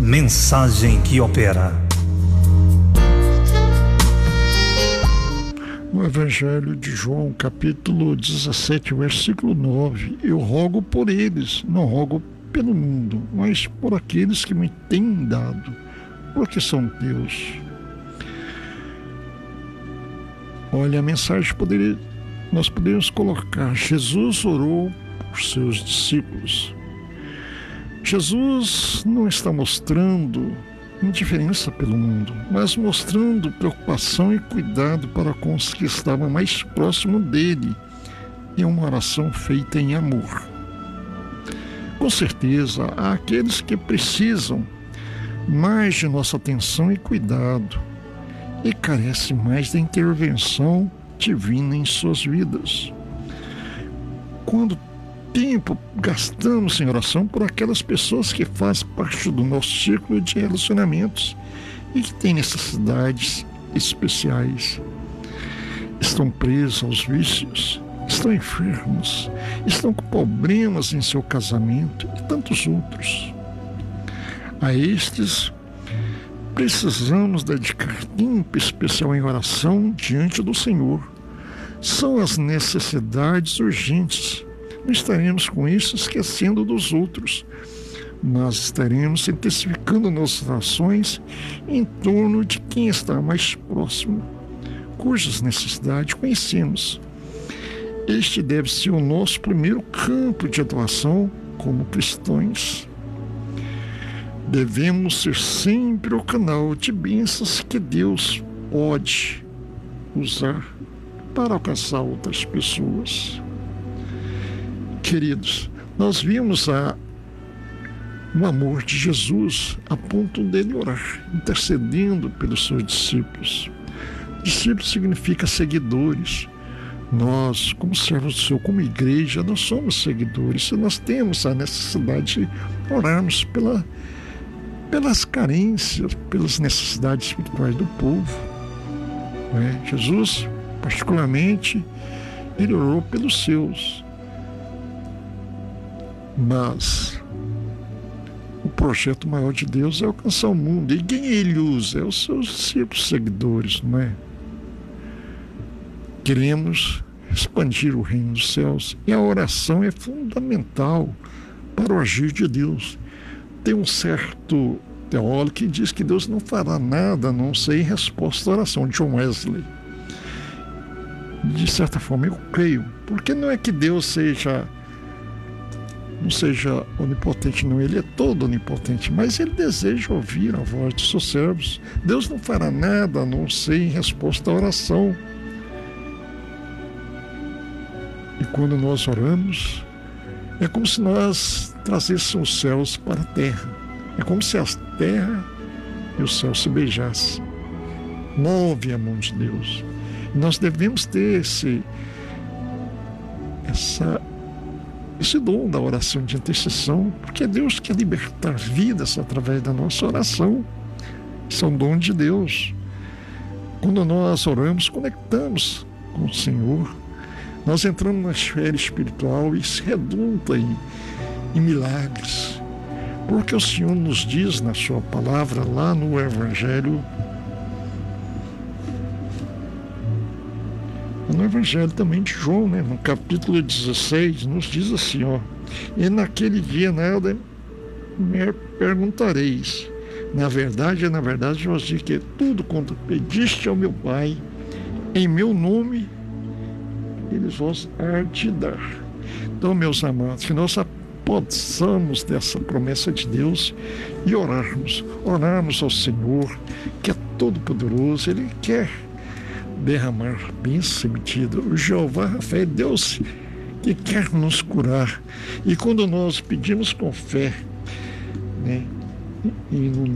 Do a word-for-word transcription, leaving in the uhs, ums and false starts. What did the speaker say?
Mensagem que opera. No Evangelho de João, capítulo dezessete, versículo nove, eu rogo por eles, não rogo pelo mundo, mas por aqueles que me têm dado, porque são teus. Olha, a mensagem poderia, nós poderíamos colocar: Jesus orou por seus discípulos. Jesus não está mostrando indiferença pelo mundo, mas mostrando preocupação e cuidado para com os que estavam mais próximos dele, em uma oração feita em amor. Com certeza, há aqueles que precisam mais de nossa atenção e cuidado e carecem mais da intervenção divina em suas vidas. Quando tempo gastamos em oração por aquelas pessoas que fazem parte do nosso círculo de relacionamentos e que têm necessidades especiais. Estão presos aos vícios, estão enfermos, estão com problemas em seu casamento e tantos outros. A estes, precisamos dedicar tempo especial em oração diante do Senhor. São as necessidades urgentes. Não estaremos com isso esquecendo dos outros, mas estaremos intensificando nossas ações em torno de quem está mais próximo, cujas necessidades conhecemos. Este deve ser o nosso primeiro campo de atuação como cristãos. Devemos ser sempre o canal de bênçãos que Deus pode usar para alcançar outras pessoas. Queridos, nós vimos a, o amor de Jesus a ponto dele orar, intercedendo pelos seus discípulos. Discípulos significa seguidores. Nós, como servos do Senhor, como igreja, nós somos seguidores e nós temos a necessidade de orarmos pela, pelas carências, pelas necessidades espirituais do povo. Não é? Jesus, particularmente, ele orou pelos seus. Mas o projeto maior de Deus é alcançar o mundo. E quem ele usa? É os seus discípulos seguidores, não é? Queremos expandir o reino dos céus. E a oração é fundamental para o agir de Deus. Tem um certo teólogo que diz que Deus não fará nada a não ser em resposta à oração, John Wesley. De certa forma eu creio. Porque não é que Deus seja... não seja onipotente, não, ele é todo onipotente, mas ele deseja ouvir a voz de seus servos. Deus não fará nada a não ser em resposta à oração. E quando nós oramos, é como se nós trazêssemos os céus para a terra. É como se a terra e o céu se beijassem. Move a mão de Deus. E nós devemos ter esse, essa esse dom da oração de intercessão, porque Deus quer libertar vidas através da nossa oração. Isso é um dom de Deus. Quando nós oramos, conectamos com o Senhor, nós entramos na esfera espiritual e se redunda em, em milagres, porque o Senhor nos diz na sua palavra, lá no Evangelho, no Evangelho também de João, né, no capítulo dezesseis, nos diz assim, ó: e naquele dia nada me perguntareis. Na verdade, na verdade, eu vos digo que tudo quanto pediste ao meu Pai, em meu nome, eles vos há de dar. Então, meus amados, que nós possamos dessa promessa de Deus e orarmos, orarmos ao Senhor, que é todo-poderoso. Ele quer derramar bênção e medida. O Jeová Rafa é Deus que quer nos curar. E quando nós pedimos com fé, né, e no